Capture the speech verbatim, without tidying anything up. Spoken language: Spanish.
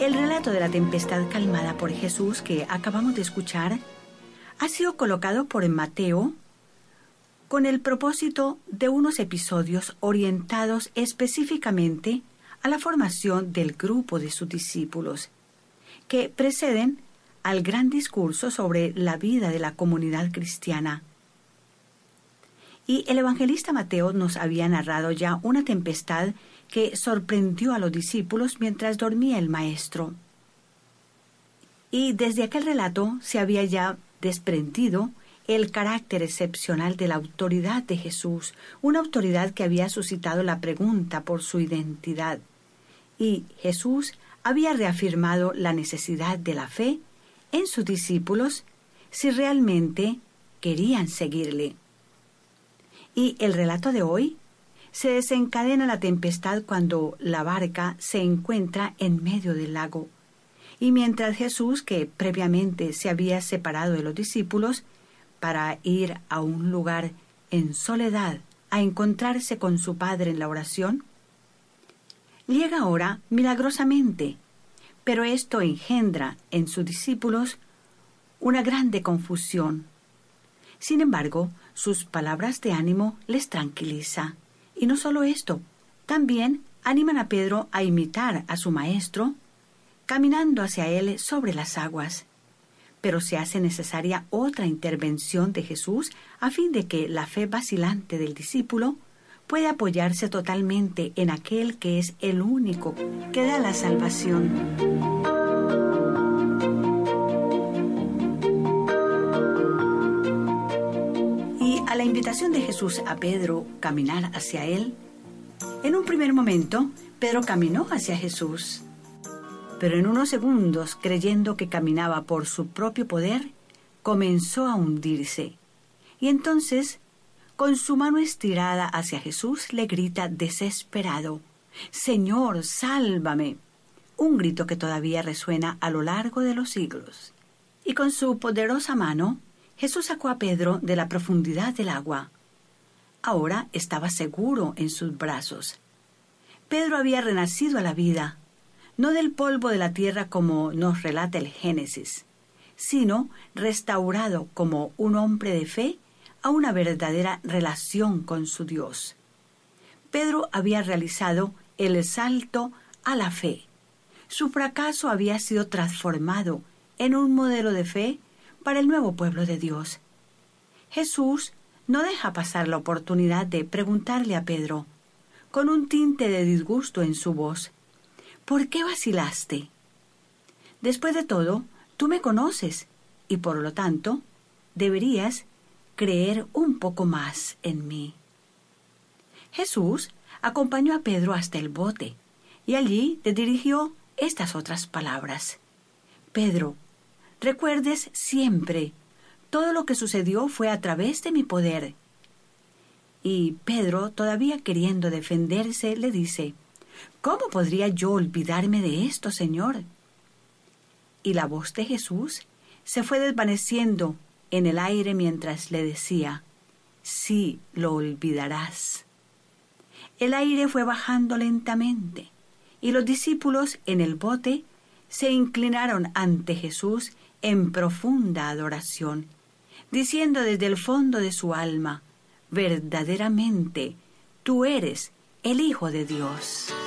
El relato de la tempestad calmada por Jesús que acabamos de escuchar ha sido colocado por Mateo con el propósito de unos episodios orientados específicamente a la formación del grupo de sus discípulos, que preceden al gran discurso sobre la vida de la comunidad cristiana. Y el evangelista Mateo nos había narrado ya una tempestad que sorprendió a los discípulos mientras dormía el maestro. Y desde aquel relato se había ya desprendido el carácter excepcional de la autoridad de Jesús, una autoridad que había suscitado la pregunta por su identidad. Y Jesús había reafirmado la necesidad de la fe en sus discípulos si realmente querían seguirle. Y el relato de hoy se desencadena la tempestad cuando la barca se encuentra en medio del lago. Y mientras Jesús, que previamente se había separado de los discípulos para ir a un lugar en soledad a encontrarse con su Padre en la oración, llega ahora milagrosamente, pero esto engendra en sus discípulos una grande confusión. Sin embargo, sus palabras de ánimo les tranquiliza. Y no solo esto, también animan a Pedro a imitar a su maestro, caminando hacia él sobre las aguas. Pero se hace necesaria otra intervención de Jesús a fin de que la fe vacilante del discípulo pueda apoyarse totalmente en aquel que es el único que da la salvación. Y a la invitación de Jesús a Pedro caminar hacia él, en un primer momento Pedro caminó hacia Jesús. Pero en unos segundos, creyendo que caminaba por su propio poder, comenzó a hundirse. Y entonces, con su mano estirada hacia Jesús, le grita desesperado: «Señor, sálvame», un grito que todavía resuena a lo largo de los siglos. Y con su poderosa mano, Jesús sacó a Pedro de la profundidad del agua. Ahora estaba seguro en sus brazos. Pedro había renacido a la vida, no del polvo de la tierra como nos relata el Génesis, sino restaurado como un hombre de fe a una verdadera relación con su Dios. Pedro había realizado el salto a la fe. Su fracaso había sido transformado en un modelo de fe para el nuevo pueblo de Dios. Jesús no deja pasar la oportunidad de preguntarle a Pedro, con un tinte de disgusto en su voz: ¿por qué vacilaste? Después de todo, tú me conoces y por lo tanto deberías creer un poco más en mí. Jesús acompañó a Pedro hasta el bote y allí le dirigió estas otras palabras: Pedro, recuerdes siempre, todo lo que sucedió fue a través de mi poder. Y Pedro, todavía queriendo defenderse, le dice: ¿cómo podría yo olvidarme de esto, Señor? Y la voz de Jesús se fue desvaneciendo en el aire mientras le decía: sí, lo olvidarás. El aire fue bajando lentamente, y los discípulos en el bote se inclinaron ante Jesús en profunda adoración, diciendo desde el fondo de su alma: verdaderamente, tú eres el Hijo de Dios.